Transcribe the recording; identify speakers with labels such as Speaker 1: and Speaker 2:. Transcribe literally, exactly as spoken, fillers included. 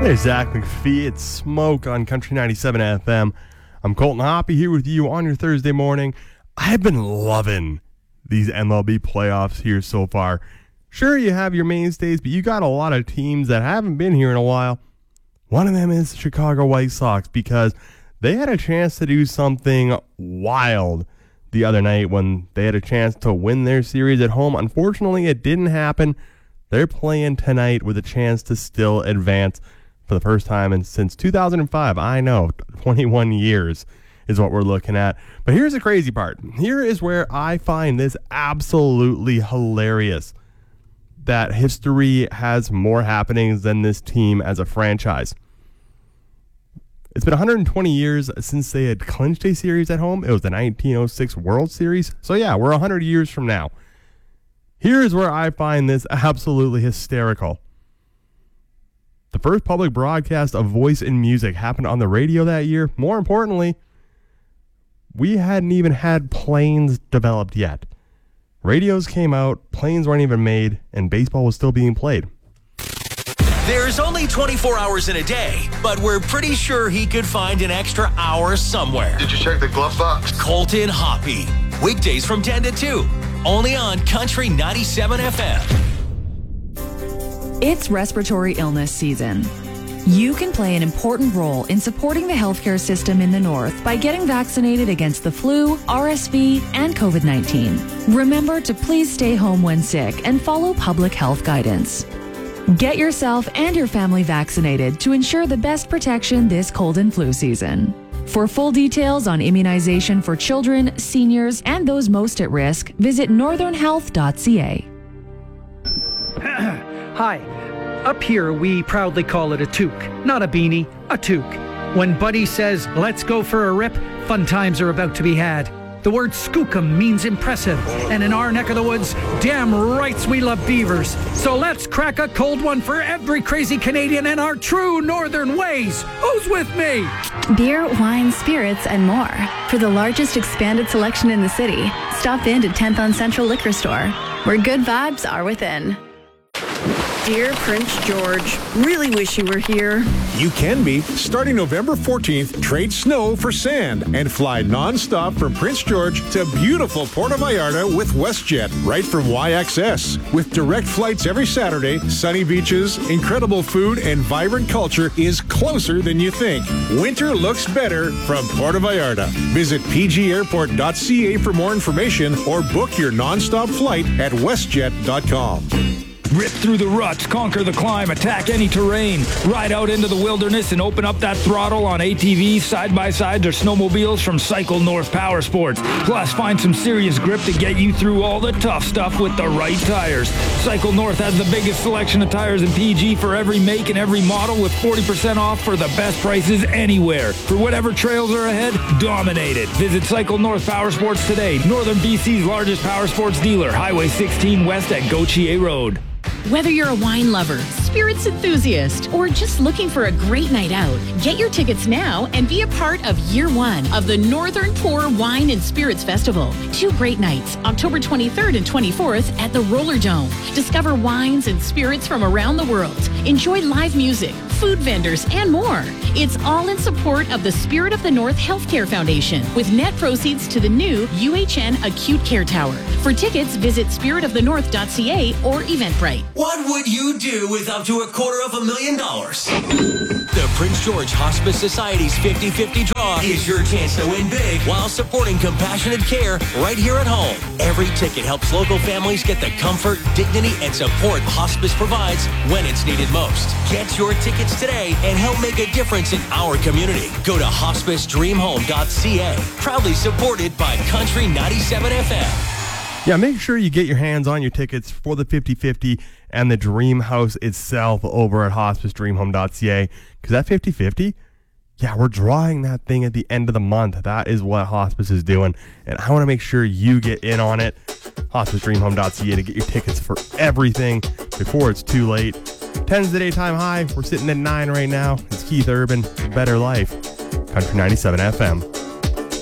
Speaker 1: There's Zach McPhee. It's Smoke on Country ninety-seven F M. I'm Colton Hoppy here with you on your Thursday morning. I've been loving these M L B playoffs here so far. Sure, you have your mainstays, but you got a lot of teams that haven't been here in a while. One of them is the Chicago White Sox because they had a chance to do something wild the other night when they had a chance to win their series at home. Unfortunately, it didn't happen. They're playing tonight with a chance to still advance for the first time in, since two thousand five. I know, twenty-one years is what we're looking at. But here's the crazy part. Here is where I find this absolutely hilarious, that history has more happenings than this team as a franchise. It's been one hundred twenty years since they had clinched a series at home. It was the nineteen oh six World Series. So yeah, we're one hundred years from now. Here's where I find this absolutely hysterical. The first public broadcast of Voice in Music happened on the radio that year. More importantly, we hadn't even had planes developed yet. Radios came out, planes weren't even made, and baseball was still being played.
Speaker 2: There's only twenty-four hours in a day, but we're pretty sure he could find an extra hour somewhere.
Speaker 3: Did you check the glove box?
Speaker 2: Colton Hoppy. Weekdays from ten to two. Only on Country ninety-seven F M.
Speaker 4: It's respiratory illness season. You can play an important role in supporting the healthcare system in the North by getting vaccinated against the flu, R S V, and COVID nineteen. Remember to please stay home when sick and follow public health guidance. Get yourself and your family vaccinated to ensure the best protection this cold and flu season. For full details on immunization for children, seniors, and those most at risk, visit northern health dot c a.
Speaker 5: Hi. Up here, we proudly call it a toque. Not a beanie, a toque. When Buddy says, let's go for a rip, fun times are about to be had. The word skookum means impressive, and in our neck of the woods, damn rights we love beavers. So let's crack a cold one for every crazy Canadian in our true northern ways. Who's with me?
Speaker 6: Beer, wine, spirits, and more. For the largest expanded selection in the city, stop in to tenth on Central Liquor Store, where good vibes are within.
Speaker 7: Dear Prince George, really wish you were here.
Speaker 8: You can be. Starting November fourteenth, trade snow for sand and fly non-stop from Prince George to beautiful Puerto Vallarta with WestJet, right from Y X S. With direct flights every Saturday, sunny beaches, incredible food, and vibrant culture is closer than you think. Winter looks better from Puerto Vallarta. Visit p g airport dot c a for more information or book your non-stop flight at westjet dot com.
Speaker 9: Rip through the ruts, conquer the climb, attack any terrain. Ride out into the wilderness and open up that throttle on A T Vs, side-by-sides, or snowmobiles from Cycle North Power Sports. Plus, find some serious grip to get you through all the tough stuff with the right tires. Cycle North has the biggest selection of tires in P G for every make and every model, with forty percent off for the best prices anywhere. For whatever trails are ahead, dominate it. Visit Cycle North Power Sports today. Northern B C's largest power sports dealer, Highway sixteen West at Gautier Road.
Speaker 10: Whether you're a wine lover, spirits enthusiast, or just looking for a great night out, get your tickets now and be a part of year one of the Northern Pour Wine and Spirits Festival. Two great nights, October twenty-third and twenty-fourth at the Roller Dome. Discover wines and spirits from around the world. Enjoy live music, food vendors, and more. It's all in support of the Spirit of the North Healthcare Foundation, with net proceeds to the new U H N Acute Care Tower. For tickets, visit spirit of the north dot c a or Eventbrite.
Speaker 2: What would you do with up to a quarter of a million dollars? The Prince George Hospice Society's fifty-fifty draw is your chance to win big while supporting compassionate care right here at home. Every ticket helps local families get the comfort, dignity, and support hospice provides when it's needed most. Get your tickets today and help make a difference in our community. Go to hospice dream home dot c a. Proudly supported by Country ninety-seven F M.
Speaker 1: Yeah, make sure you get your hands on your tickets for the fifty-fifty and the Dream House itself over at hospice dream home dot c a, because that fifty-fifty, yeah, we're drawing that thing at the end of the month. That is what hospice is doing, and I want to make sure you get in on it. hospice dream home dot c a to get your tickets for everything before it's too late. ten's the daytime high. We're sitting at nine right now. It's Keith Urban, Better Life, Country ninety-seven F M.